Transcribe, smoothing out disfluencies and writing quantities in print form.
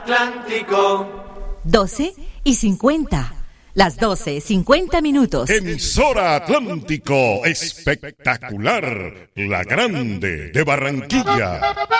Atlántico. 12:50. Las 12:50. Emisora Atlántico, espectacular, la grande de Barranquilla.